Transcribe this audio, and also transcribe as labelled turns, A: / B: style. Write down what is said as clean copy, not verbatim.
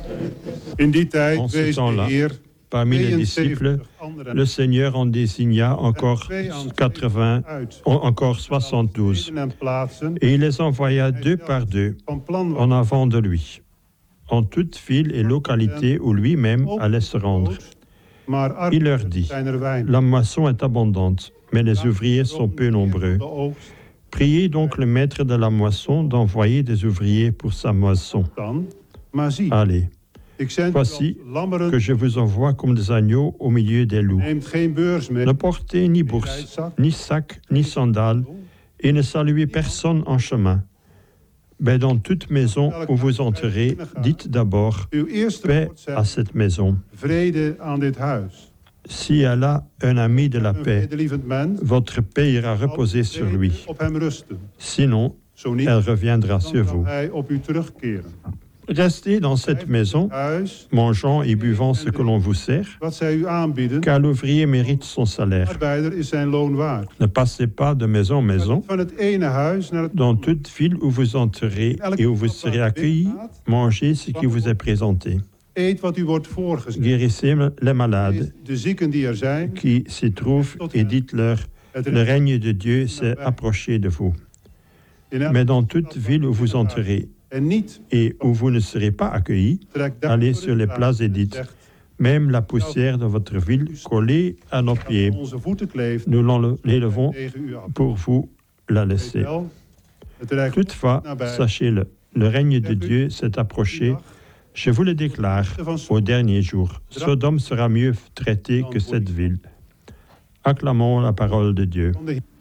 A: In die tijd
B: En ce
A: wees de
B: temps-là,
A: Heer
B: parmi les
A: 72
B: disciples,
A: anderen
B: le Seigneur en désigna encore 80,
A: uit.
B: encore 72,
A: Steden en plaatsen
B: et il les envoya deux par deux
A: van plan was.
B: en avant de lui, en toute ville et localité où lui-même allait se rendre.
A: Maar
B: Il leur
A: arbeiders
B: dit,
A: zijn er weinig.
B: la moisson est abondante, mais les ouvriers sont peu nombreux.
A: De oogst
B: Priez donc le maître de la moisson d'envoyer des ouvriers pour sa moisson.
A: dan, maar zie,
B: Allez,
A: ik zend u
B: voici
A: als lammeren.
B: que je vous envoie comme des agneaux au milieu des loups.
A: Neemt geen beurs mee,
B: Ne portez ni bourse, ni sac, ni sandales, et ne saluez personne en chemin. Mais dans toute maison où vous entrerez, dites d'abord
A: uw eerste
B: paix
A: woord
B: à
A: zegt,
B: cette maison.
A: vrede aan dit huis.
B: Si elle a un ami de la
A: Een
B: paix,
A: vredelievend mens,
B: votre paix ira reposer sur
A: vrede
B: lui.
A: op hem rusten.
B: Sinon,
A: Zo niet,
B: elle reviendra
A: dan
B: sur
A: zal
B: vous.
A: hij op u terugkeren.
B: Restez dans cette maison,
A: Huis,
B: mangeant et buvant ce que l'on vous sert,
A: wat zij u aanbieden,
B: car l'ouvrier mérite son salaire.
A: arbeider is zijn loon waard.
B: Ne passez pas de maison en maison.
A: Van het ene huis naar het
B: Dans toute ville où vous entrerez et où vous serez accueillis, mangez ce qui vous est présenté.
A: eet wat u wordt voorgezet.
B: Guérissez les malades
A: De zieken die er zijn,
B: qui s'y trouvent et dites-leur,
A: het
B: le règne de Dieu s'est approché de vous.
A: in elk
B: Mais dans toute ville où vous entrerez
A: en niet
B: et où vous ne serez pas accueillis,
A: trek daar
B: allez
A: voor
B: sur
A: u
B: les
A: aan
B: places et
A: en
B: dites,
A: zegt,
B: même la poussière de votre ville collée à nos pieds,
A: aan onze voeten kleeft,
B: nous l'élevons
A: tegen u af.
B: pour vous la
A: Weet
B: laisser.
A: wel, het rijk
B: Toutefois, sachez-le, le règne de Dieu s'est approché. Je vous le déclare, au dernier jour, Sodome sera mieux traité que cette ville. Acclamons la parole de Dieu.
A: van de